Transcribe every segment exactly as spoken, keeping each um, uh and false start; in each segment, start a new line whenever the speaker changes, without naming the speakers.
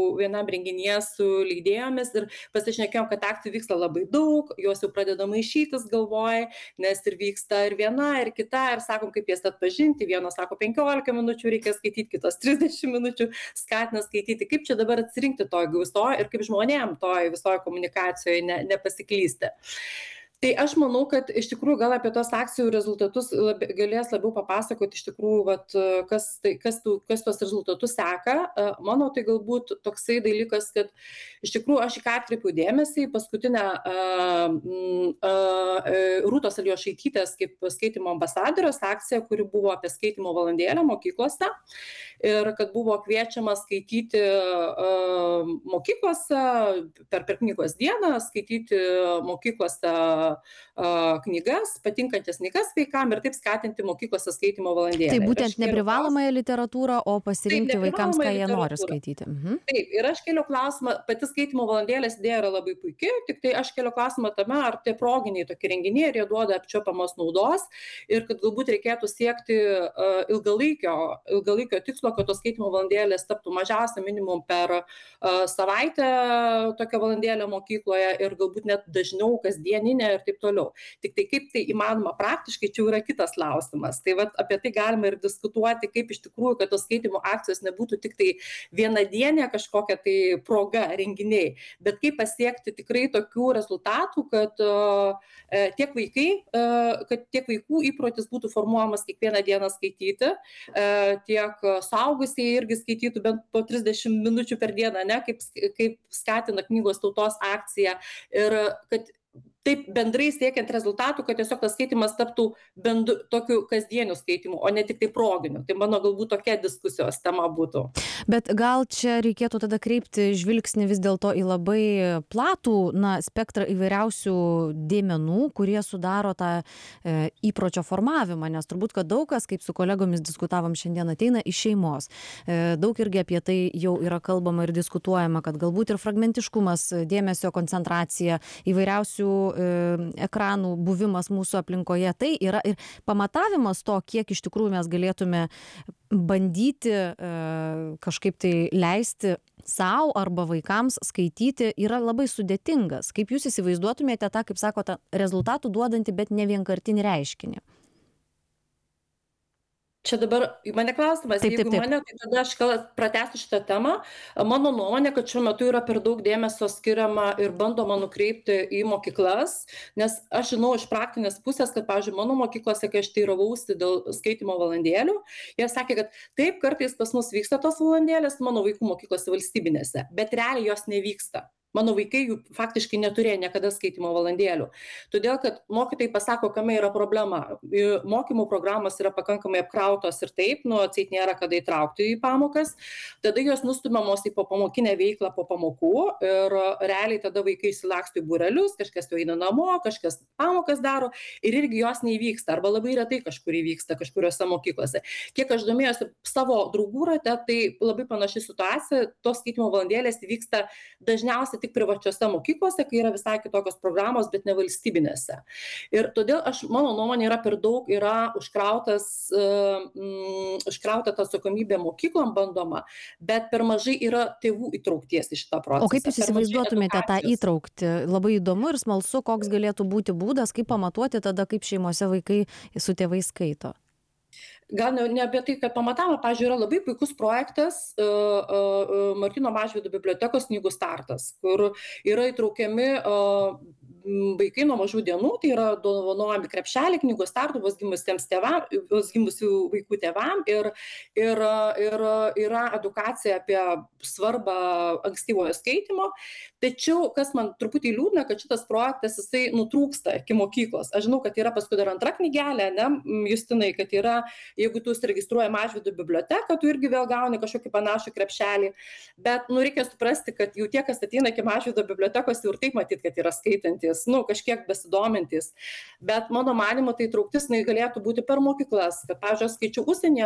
vienam renginyje su leidėjomis ir pasišnekėjom, kad akcijų vyksta labai daug, jos jau pradeda maišytis galvoj, nes ir vyksta ir viena, ir kita, ir sakom, kaip jas atpažinti. Vienos sako penkiolika minučių reikia skaityti, kitos trisdešimt minučių skatina skaityti. Kaip čia dabar atsirinkti toj gausoj ir kaip žmonėm toj visoje komunikacijoje ne, nepasiklysti. Tai aš manau, kad iš tikrųjų gal apie tos akcijų rezultatus lab, galės labiau papasakoti iš tikrųjų, vat, kas, tai, kas, tų, kas tos rezultatus seka. Mano tai galbūt toksai dalykas, kad iš tikrųjų aš į ką atkreipiau dėmesį, paskutinę uh, uh, Rūtos Alijošaitytės kaip skaitimo ambasadorius akcija, kuri buvo apie skaitimo valandėlę mokyklose ir kad buvo kviečiama skaityti uh, mokyklose per, per knygos dieną, skaityti mokyklose knygas, patinkančias knygas vaikam ir taip skatinti mokyklose skaitimo valandėlę.
Tai būtent neprivalomąją literatūrą, o pasirinkti taip, vaikams, ką jie nori skaityti. Mhm.
Taip, ir aš keliu klausimą, pati skaitimo valandėlės idėja yra labai puikia, tik tai aš keliu klausimą tame, ar tie proginiai tokie renginiai, ar jie duoda apčiuopiamos naudos ir kad galbūt reikėtų siekti uh, ilgalaikio, ilgalaikio tikslo, kad tos skaitimo valandėlės taptų mažiausia minimum per uh, savaitę tokią valandėlę mokykloje ir galbūt net dažniau kasdieninę ir taip toliau. Tik tai kaip tai įmanoma praktiškai, čia yra kitas klausimas. Tai vat, apie tai galima ir diskutuoti, kaip iš tikrųjų, kad tos skaitimo akcijos nebūtų tik tai vienadienė kažkokia tai proga, renginiai, bet kaip pasiekti tikrai tokių rezultatų, kad uh, tiek vaikai, uh, kad tiek vaikų įprotis būtų formuojamas kiekvieną dieną skaityti, uh, tiek suaugusieji irgi skaitytų bent po trisdešimt minučių per dieną, ne, kaip, kaip skatina knygos tautos akcija ir kad taip bendrai siekiant rezultatų, kad tiesiog tas skaitimas taptų bendu, tokiu kasdieniu skaitimu, o ne tik tai proginiu. Tai mano galbūt tokia diskusijos tema būtų.
Bet gal čia reikėtų tada kreipti žvilgsnį vis dėlto į labai platų na, spektrą įvairiausių dėmenų, kurie sudaro tą e, įpročio formavimą, nes turbūt, kad daug kas, kaip su kolegomis diskutavom šiandien, ateina iš šeimos. E, daug irgi apie tai jau yra kalbama ir diskutuojama, kad galbūt ir fragmentiškumas, dėmesio koncentracija, įvairiausių ekranų buvimas mūsų aplinkoje, tai yra ir pamatavimas to, kiek iš tikrųjų mes galėtume bandyti e, kažkaip tai leisti sau arba vaikams skaityti, yra labai sudėtingas. Kaip jūs įsivaizduotumėte tą, kaip sakote, rezultatų duodantį, bet ne vienkartinį reiškinį?
Čia dabar mane klausimas, taip, jeigu taip, taip. mane, tai tada aš gal pratęsiu šitą temą. Mano nuomonė, kad šiuo metu yra per daug dėmesio skiriama ir bandoma nukreipti į mokyklas, nes aš žinau iš praktinės pusės, kad, pavyzdžiui, mano mokyklose, kai aš teiravausi dėl skaitimo valandėlių, jie sakė, kad taip, kartais pas mus vyksta tos valandėlės mano vaikų mokyklose valstybinėse, bet realiai jos nevyksta. Mano vaikai jų faktiškai neturėjo niekada skaitimo valandėlių. Todėl, kad mokytojai pasako, kame yra problema. Mokymų programos yra pakankamai apkrautos ir taip, nu, atseit nėra kada įtraukti į pamokas. Tada jos nustumiamos į popamokinę veiklą po pamokų ir realiai tada vaikai įsilaksto į būrelius, kažkas jau eina namo, kažkas pamokas daro ir irgi jos neįvyksta. Arba labai retai kažkur įvyksta kažkuriuose mokyklose. Kiek aš domėjuosi savo draugų rate, tai labai panaši situacija. Tos skaitimo valandėlės įvyksta dažniausiai tik privačiose mokyklose, kai yra visai kitokios programos, bet ne valstybinėse. Ir todėl aš, mano nuomonė, yra per daug, yra užkrautas, um, užkrauta ta atsakomybė mokyklom bandoma, bet per mažai yra tėvų įtraukties į šitą procesą.
O kaip jūs įsivaizduotumėte tą įtraukti? Labai įdomu ir smalsu, koks galėtų būti būdas, kaip pamatuoti tada, kaip šeimose vaikai su tėvais skaito.
Gal ne, ne apie tai, kad pamatama, pavyzdžiui, yra labai puikus projektas uh, uh, Martyno Mažvydo bibliotekos knygų startas, kur yra įtraukiami uh, vaikai nuo mažų dienų, tai yra dovanojami krepšelį knygų startų vos gimusiems tėvam, vos gimusių vaikų tėvam ir, ir, ir yra edukacija apie svarbą ankstyvojo skaitimo. Tačiau, kas man truputį liūdna, kad šitas projektas jisai nutrūksta iki mokyklos. Aš žinau, kad yra paskui dar antra knygelė, ne, Justinai, kad yra, jeigu tu užsiregistruoji Mažvydo biblioteką, tu irgi vėl gauni kažkokį panašų krepšelį. Bet, nu, reikia suprasti, kad jau tie, kas ateina iki Mažvydo bibliotekos, jau ir taip matyt, kad yra skaitantis, nu, kažkiek besidomintis. Bet mano manymu, tai trauktis galėtų būti per mokyklas, kad, pavyzdžiui, aš skaičiau užsienyje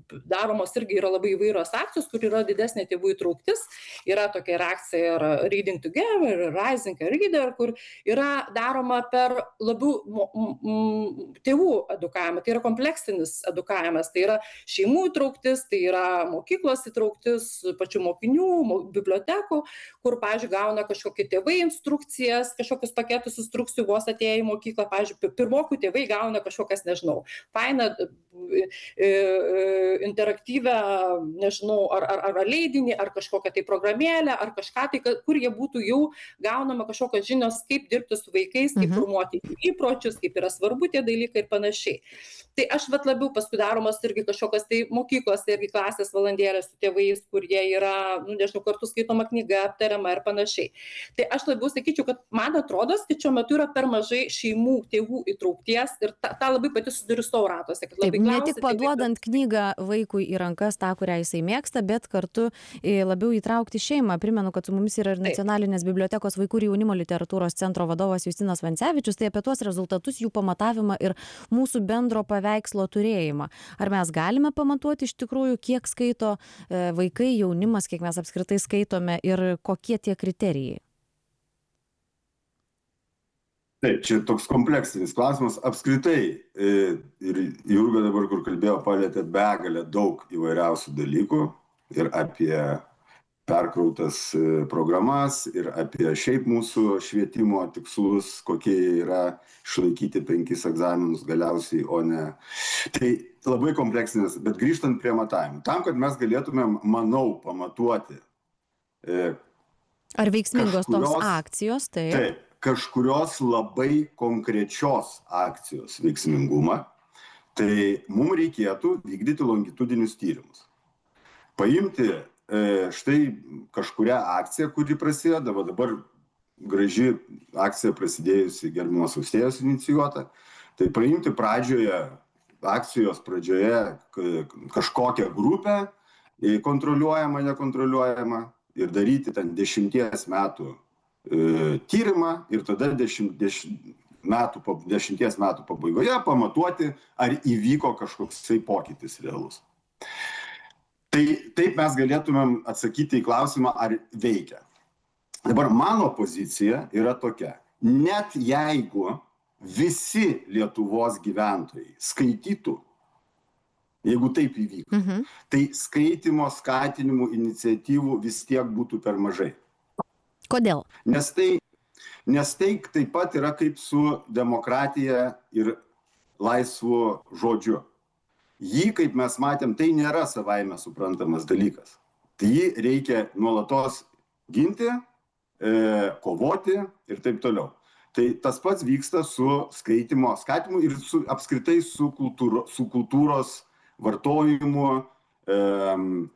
daromos irgi yra labai įvairios akcijos, kur yra didesnė tėvų įtrauktis. Yra tokia ir akcija yra Reading Together, Rising a Reader, kur yra daroma per labiau mo- m- m- tėvų edukavimą. Tai yra kompleksinis edukavimas, tai yra šeimų įtrauktis, tai yra mokyklos įtrauktis, pačių mokinių, mo- bibliotekų, kur, pavyzdžiui, gauna kažkokie tėvai instrukcijas, kažkokius paketus instrukcijų vos atėję į mokyklą. Pavyzdžiui, pi- pirmokų tėvai gauna kažkokias, nežinau, fainą e, e, interaktyvę, nežinau, ar, ar, ar leidinį, ar kažkokią tai programėlę, ar kažką tai, ka- kur jie būtų jau gaunama kažkokios žinios, kaip dirbti su vaikais, kaip
Mhm.
formuoti jų įpročius, kaip yra svarbu tie dalykai ir panašiai. Tai aš vat labiau paskui daromos irgi kažkokios tai mokyklos, irgi klasės valandėlės su tėvais, kur jie yra, nu nežinau, kartu skaitoma knyga, aptariama ir panašiai. Tai aš labiau sakyčiau, kad man atrodo, kad šiuo metu yra per mažai šeimų, tėvų įtraukties ir tą, tą labai pati suduriu savo ratuose. Kad
Taip,
labai
ne
klausia
tik
tėvai,
paduodant knygą vaikui į rankas tą, kurią jisai mėgsta, bet kartu e, labiau įtraukti šeimą. Primenu, kad su mumis yra ir
Taip.
Nacionalinės bibliotekos vaikų ir jaunimo literatūros centro vadovas Justinas Vancevičius, tai apie tuos rezultatus, jų pamatavimą ir mūsų bendro paveikslo turėjimą. Ar mes galime pamatuoti iš tikrųjų, kiek skaito e, vaikai, jaunimas, kiek mes apskritai skaitome ir kokie tie kriterijai?
Taip, čia toks kompleksinis klausimas. Apskritai, e, ir Jurga dabar, kur kalbėjo, palėtė begalę daug įvairiausių dalykų ir apie perkrautas e, programas, ir apie šiaip mūsų švietimo tikslus, kokie jie yra, išlaikyti penkis egzaminus galiausiai, o ne. Tai labai kompleksinis, bet grįžtant prie matavimų. Tam, kad mes galėtumėm, manau, pamatuoti e,
Ar veiksmingos tos
Kažkurios-
akcijos? Taip.
Taip, kažkurios labai konkrečios akcijos veiksmingumą, tai mums reikėtų vykdyti longitudinius tyrimus. Paimti e, štai kažkurią akciją, kuri prasideda, va dabar graži akcija prasidėjusi gerbiamos Austėjos inicijuota, tai paimti pradžioje, akcijos pradžioje k- kažkokią grupę, e, kontroliuojamą, nekontroliuojamą, ir daryti ten dešimties metų e, tyrimą ir tada dešimt, dešimt metų, po- dešimties metų pabaigoje pamatuoti, ar įvyko kažkoksai pokytis realus. Tai taip mes galėtumėm atsakyti į klausimą, ar veikia. Dabar mano pozicija yra tokia. Net jeigu visi Lietuvos gyventojai skaitytų, jeigu taip įvyko,
Mhm.
tai skaitimo skatinimų iniciatyvų vis tiek būtų per mažai.
Kodėl?
Nes tai, nes tai taip pat yra kaip su demokratija ir laisvu žodžiu. Jį, kaip mes matėm, tai nėra savaime suprantamas dalykas. Tai jį reikia nuolatos ginti, e, kovoti ir taip toliau. Tai tas pats vyksta su skaitimo skatimu ir su, apskritai su, kultūro, su kultūros vartojimu, e,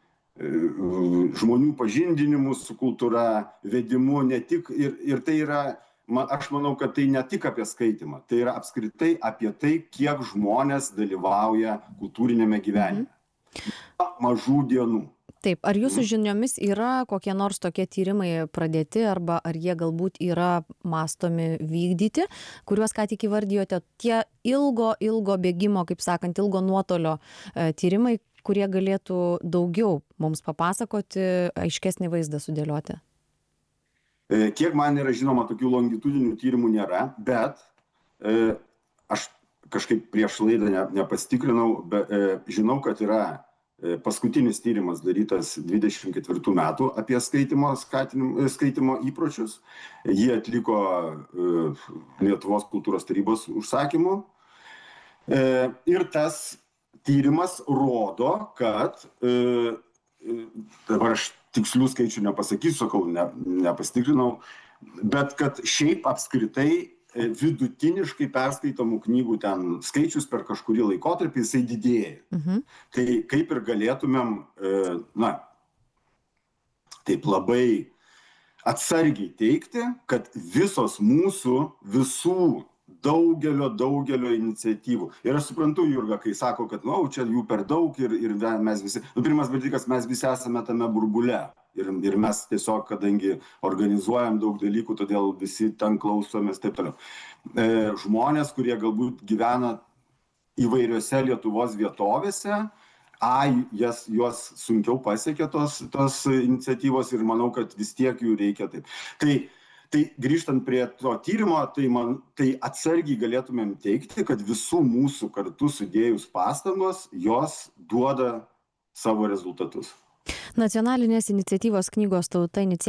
žmonių pažindinimu su kultūra, vedimu, ne tik, ir, ir tai yra, ma, aš manau, kad tai ne tik apie skaitimą, tai yra apskritai apie tai, kiek žmonės dalyvauja kultūrinėme gyvenime. Mažų dienų.
Taip, ar jūsų žiniomis yra kokie nors tokie tyrimai pradėti arba ar jie galbūt yra mastomi vykdyti, kuriuos ką tik įvardijote, tie ilgo, ilgo bėgimo, kaip sakant, ilgo nuotolio e, tyrimai, kurie galėtų daugiau mums papasakoti, aiškesnį vaizdą sudėlioti?
E, Kiek man yra žinoma, tokių longitudinių tyrimų nėra, bet e, aš kažkaip prieš laidą ne, nepasitikrinau, bet e, žinau, kad yra e, paskutinis tyrimas darytas dvidešimt ketvirtų metų apie skaitimo, skatinim, e, skaitimo įpročius. Jį atliko e, Lietuvos kultūros tarybos užsakymu. E, ir tas tyrimas rodo, kad e, e, dabar aš tikslių skaičių nepasakysiu, sakau, ne, nepasitikrinau, bet kad šiaip apskritai e, vidutiniškai perskaitomų knygų ten skaičius per kažkurį laikotarpį jisai didėja.
Mhm.
Tai kaip ir galėtumėm, e, na, taip labai atsargiai teigti, kad visos mūsų, visų daugelio, daugelio iniciatyvų. Ir aš suprantu, Jurga, kai sako, kad, na, čia jų per daug ir, ir mes visi, nu, pirmas dalykas, mes visi esame tame burbule. Ir, ir mes tiesiog, kadangi organizuojam daug dalykų, todėl visi ten klausomės, taip toliau. E, žmonės, kurie galbūt gyvena įvairiose Lietuvos vietovėse, A, jas, juos sunkiau pasiekia tos, tos iniciatyvos ir manau, kad vis tiek jų reikia taip. Tai, tai grįžtant prie to tyrimo, tai, man, tai atsargiai galėtumėm teigti, kad visų mūsų kartu sudėjus pastangos, jos duoda savo rezultatus.
Nacionalinės iniciatyvos knygos tauta iniciatyva